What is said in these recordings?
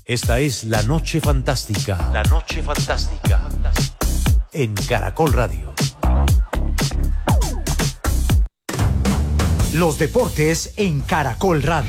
Esta es La Noche Fantástica. La Noche Fantástica. En Caracol Radio. Los deportes en Caracol Radio.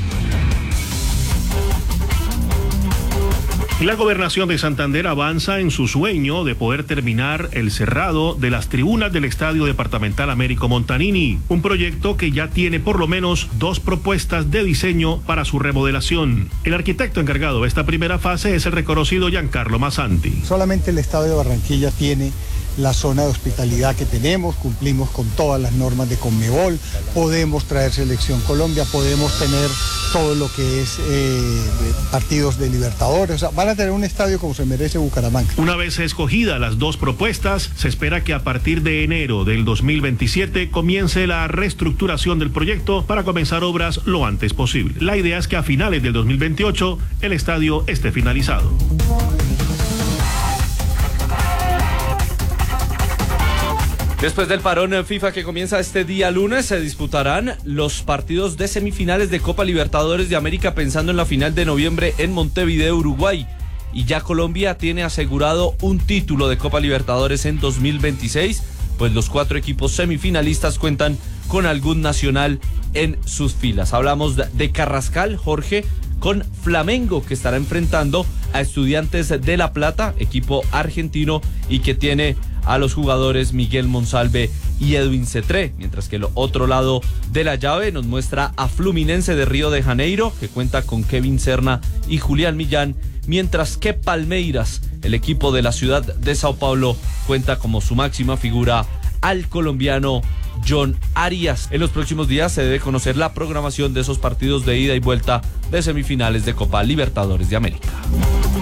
La Gobernación de Santander avanza en su sueño de poder terminar el cerrado de las tribunas del Estadio Departamental Américo Montanini, un proyecto que ya tiene por lo menos 2 propuestas de diseño para su remodelación. El arquitecto encargado de esta primera fase es el reconocido Giancarlo Massanti. Solamente el Estadio de Barranquilla tiene la zona de hospitalidad que tenemos, cumplimos con todas las normas de Conmebol, podemos traer Selección Colombia, podemos tener todo lo que es partidos de Libertadores, o sea, van a tener un estadio como se merece Bucaramanga. Una vez escogidas las 2 propuestas, se espera que a partir de enero del 2027 comience la reestructuración del proyecto para comenzar obras lo antes posible. La idea es que a finales del 2028 el estadio esté finalizado. Después del parón FIFA que comienza este día lunes, se disputarán los partidos de semifinales de Copa Libertadores de América, pensando en la final de noviembre en Montevideo, Uruguay. Y ya Colombia tiene asegurado un título de Copa Libertadores en 2026, pues los 4 equipos semifinalistas cuentan con algún nacional en sus filas. Hablamos de Carrascal, Jorge, con Flamengo, que estará enfrentando a Estudiantes de La Plata, equipo argentino, y que tiene a los jugadores Miguel Monsalve y Edwin Cetré, mientras que el otro lado de la llave nos muestra a Fluminense de Río de Janeiro, que cuenta con Kevin Serna y Julián Millán, mientras que Palmeiras, el equipo de la ciudad de Sao Paulo, cuenta como su máxima figura al colombiano John Arias. En los próximos días se debe conocer la programación de esos partidos de ida y vuelta de semifinales de Copa Libertadores de América.